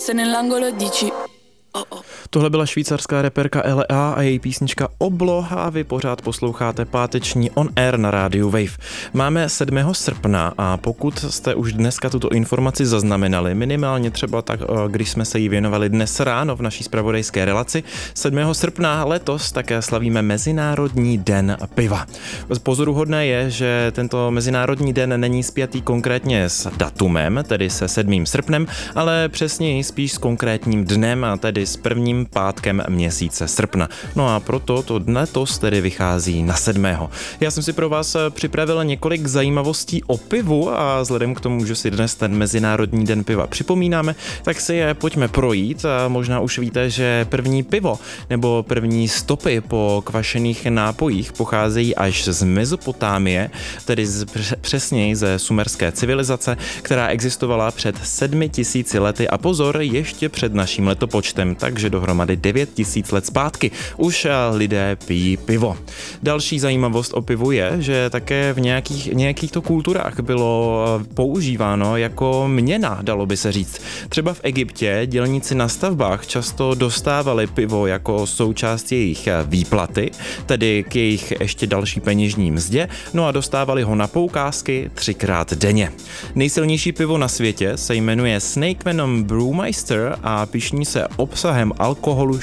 Se nell'angolo dici oh oh. Tohle byla švýcarská reperka L.A. a její písnička Oblo a vy pořád posloucháte páteční On Air na rádiu Wave. Máme 7. srpna a pokud jste už dneska tuto informaci zaznamenali, minimálně třeba tak, když jsme se jí věnovali dnes ráno v naší zpravodajské relaci, 7. srpna letos také slavíme Mezinárodní den piva. Pozoruhodné je, že tento Mezinárodní den není spjatý konkrétně s datumem, tedy se 7. srpnem, ale přesněji spíš s konkrétním dnem, a tedy s prvním pátkem měsíce srpna. No a proto to letos tedy vychází na 7. Já jsem si pro vás připravil několik zajímavostí o pivu a vzhledem k tomu, že si dnes ten Mezinárodní den piva připomínáme, tak si je pojďme projít a možná už víte, že první pivo nebo první stopy po kvašených nápojích pocházejí až z Mezopotámie, tedy přesněji ze sumerské civilizace, která existovala před 7000 lety a pozor, ještě před naším letopočtem, takže dohromady 9000 let zpátky už lidé pijí pivo. Další zajímavost o pivu je, že také v nějakých to kulturách bylo používáno jako měna, dalo by se říct. Třeba v Egyptě dělníci na stavbách často dostávali pivo jako součást jejich výplaty, tedy k jejich ještě další peněžní mzdě, no a dostávali ho na poukázky 3krát denně. Nejsilnější pivo na světě se jmenuje Snake Venom Brewmeister a pyšní se obsahem alkoholu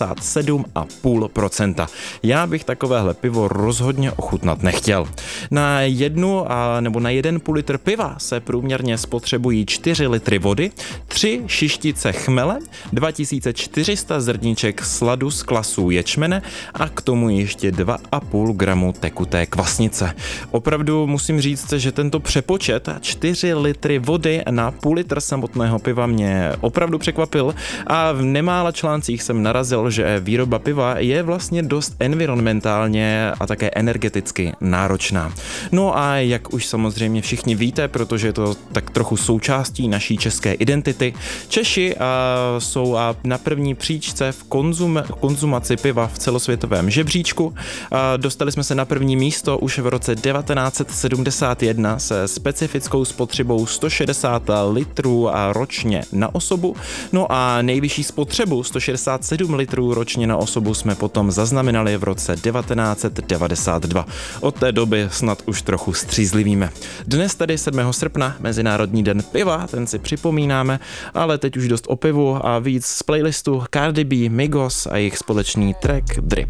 67,5%. Já bych takovéhle pivo rozhodně ochutnat nechtěl. Na 1 půl litr piva se průměrně spotřebují 4 litry vody, 3 šištice chmele, 2400 zrníček sladu z klasů ječmene a k tomu ještě 2,5 gramu tekuté kvasnice. Opravdu musím říct, že tento přepočet 4 litry vody na půl litr samotného piva mě opravdu překvapil a v nemála článcích jsem narazil, že výroba piva je vlastně dost environmentálně a také energeticky náročná. No a jak už samozřejmě všichni víte, protože je to tak trochu součástí naší české identity, Češi jsou na první příčce v konzumaci piva v celosvětovém žebříčku. Dostali jsme se na první místo už v roce 1971 se specifickou spotřebou 160 litrů ročně na osobu. No a nejvyšší spotřebu 167 litrů ročně na osobu jsme potom zaznamenali v roce 1992. Od té doby snad už trochu střízlivíme. Dnes tedy 7. srpna, Mezinárodní den piva, ten si připomínáme, ale teď už dost o pivu a víc z playlistu Cardi B, Migos a jejich společný track Drip.